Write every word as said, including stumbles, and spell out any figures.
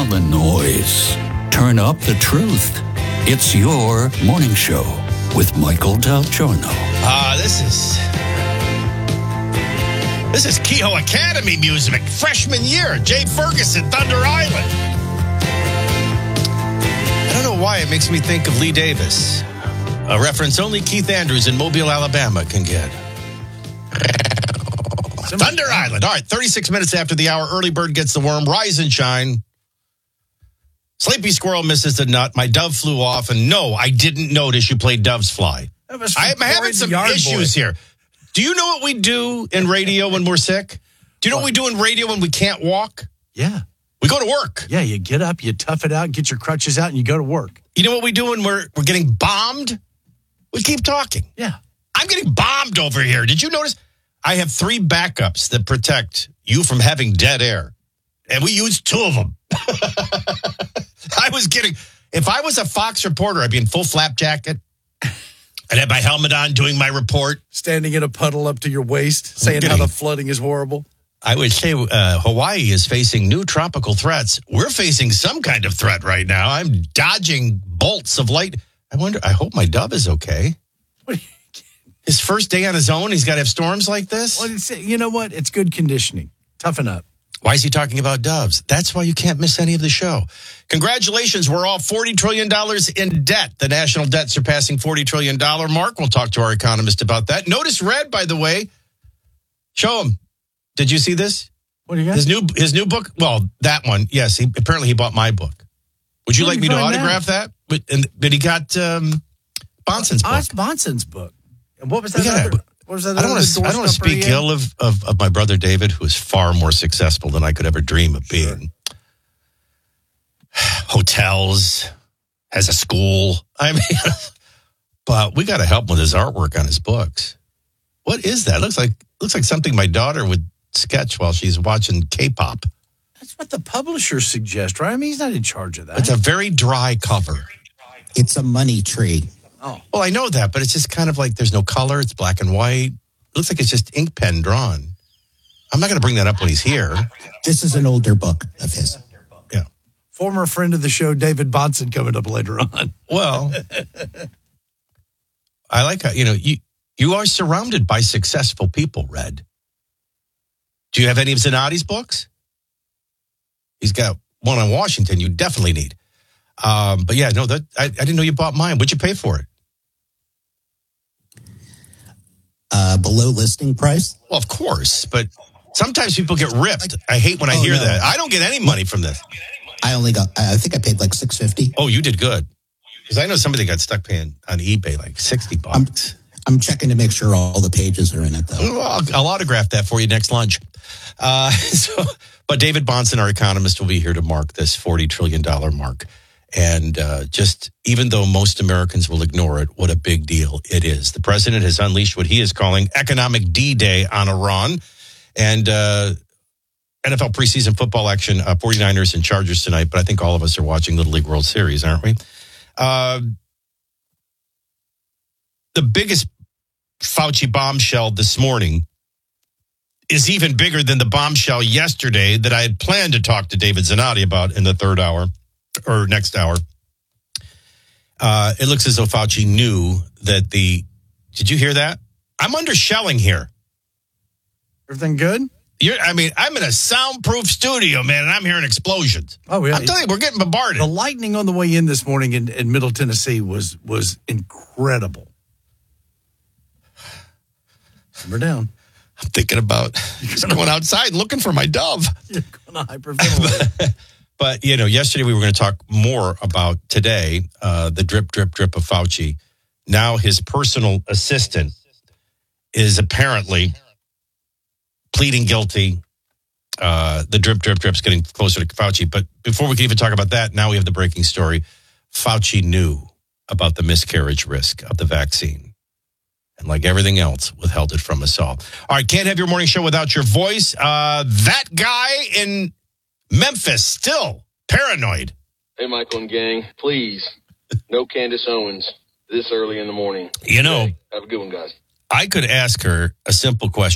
down the noise. Turn up the truth. It's your morning show with Michael Del Giorno. Ah, uh, this is... This is Kehoe Academy music. Freshman year. Jay Ferguson, Thunder Island. I don't know why it makes me think of Lee Davis. A reference only Keith Andrews in Mobile, Alabama can get. Thunder Island. All right, thirty-six minutes after the hour. Early bird gets the worm. Rise and shine. Sleepy squirrel misses the nut. My dove flew off. And no, I didn't notice you played Doves Fly. I'm having some issues boy. here. Do you know what we do in radio when we're sick? Do you know what we do in radio when we can't walk? Yeah. We go to work. Yeah, you get up, you tough it out, get your crutches out, and you go to work. You know what we do when we're, we're getting bombed? We keep talking. Yeah. I'm getting bombed over here. Did you notice? I have three backups that protect you from having dead air. And we used two of them. I was kidding. If I was a Fox reporter, I'd be in full flap jacket. I'd have my helmet on doing my report. Standing in a puddle up to your waist, saying how the flooding is horrible. I would say uh, Hawaii is facing new tropical threats. We're facing some kind of threat right now. I'm dodging bolts of light. I wonder, I hope my dove is okay. What his first day on his own, he's got to have storms like this? Well, it's, you know what? It's good conditioning. Toughen up. Why is he talking about doves? That's why you can't miss any of the show. Congratulations, we're all forty trillion dollars in debt. The national debt surpassing forty trillion dollars mark. We'll talk to our economist about that. Notice Red, by the way. Show him. Did you see this? What do you got? His new his new book. Well, that one. Yes, he, apparently he bought my book. Would you What like me to autograph that? But and but he got um, Bonson's book. Oh, it's Bonson's book. And what was that? Yeah, other, what was that? I don't want to. I don't want to speak ill of, of of my brother David, who is far more successful than I could ever dream of being. Sure. Hotels, has a school. I mean, but we got to help him with his artwork on his books. What is that? Looks like looks like something my daughter would sketch while she's watching K-pop. That's what the publisher suggests, right? I mean, he's not in charge of that. It's a very dry cover. It's a money tree. Oh, well, I know that, but it's just kind of like there's no color. It's black and white. It looks like it's just ink pen drawn. I'm not going to bring that up when he's here. This is an older book of his. Yeah. Former friend of the show, David Bonson, coming up later on. Well, I like how, you know, you, you are surrounded by successful people, Red. Do you have any of Zanotti's books? He's got one on Washington you definitely need. Um, but yeah, no, that I, I didn't know you bought mine. What'd you pay for it? Uh, below listing price? Well, of course, but sometimes people get ripped. I hate when I oh, hear no. that. I don't get any money from this. I only got, I think I paid like six dollars and fifty cents. Oh, you did good. Because I know somebody got stuck paying on eBay like sixty bucks. I'm, I'm checking to make sure all the pages are in it, though. Well, I'll, I'll autograph that for you next lunch. Uh, so, but David Bonson, our economist, will be here to mark this forty trillion dollars mark. And uh, just even though most Americans will ignore it, what a big deal it is. The president has unleashed what he is calling economic D-Day on Iran. And uh, N F L preseason football action, uh, 49ers and Chargers tonight. But I think all of us are watching Little League World Series, aren't we? Uh, the biggest Fauci bombshell this morning is even bigger than the bombshell yesterday that I had planned to talk to David Zanotti about in the third hour. Or next hour. Uh, it looks as though Fauci knew that the... Did you hear that? I'm under shelling here. Everything good? You're, I mean, I'm in a soundproof studio, man, and I'm hearing explosions. Oh, yeah. I'm telling you, we're getting bombarded. The lightning on the way in this morning in, in Middle Tennessee was was incredible. Simmer down. I'm thinking about just going outside looking for my dove. You're going to hyperventilate. But, you know, yesterday we were going to talk more about today, uh, the drip, drip, drip of Fauci. Now his personal assistant is apparently pleading guilty. Uh, the drip, drip, drip's getting closer to Fauci. But before we can even talk about that, now we have the breaking story. Fauci knew about the miscarriage risk of the vaccine. And like everything else, withheld it from us all. All right, can't have your morning show without your voice. Uh, that guy in Memphis, still paranoid. Hey, Michael and gang, please, no Candace Owens this early in the morning. You know, have a good one, guys. I could ask her a simple question.